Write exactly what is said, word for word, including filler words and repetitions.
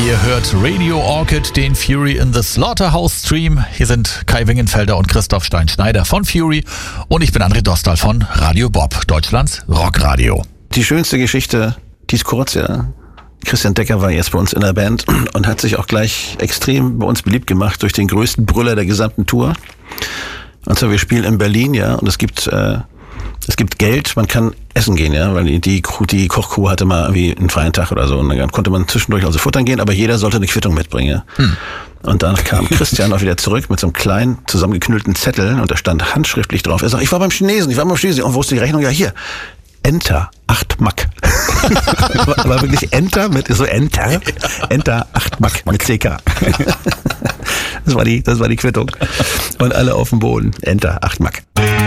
Ihr hört Radio Orchid, den Fury in the Slaughterhouse Stream. Hier sind Kai Wingenfelder und Christoph Stein-Schneider von Fury und ich bin André Dostal von Radio Bob, Deutschlands Rockradio. Die schönste Geschichte, die ist kurz, ja. Christian Decker war jetzt bei uns in der Band und hat sich auch gleich extrem bei uns beliebt gemacht durch den größten Brüller der gesamten Tour. Und zwar, wir spielen in Berlin, ja, und es gibt äh, es gibt Geld, man kann essen gehen, ja, weil die die, die Kochcrew hatte mal irgendwie einen freien Tag oder so und dann konnte man zwischendurch also futtern gehen, aber jeder sollte eine Quittung mitbringen, ja. Hm. Und dann kam Christian auch wieder zurück mit so einem kleinen zusammengeknüllten Zettel und da stand handschriftlich drauf. Er sagt, ich war beim Chinesen, ich war beim Chinesen und wo ist die Rechnung? Ja, hier. Enter, acht Mack. Aber wirklich Enter mit so Enter, Enter, acht Mack mit C K. Das war die, das war die Quittung. Und alle auf dem Boden. Enter, acht Mack.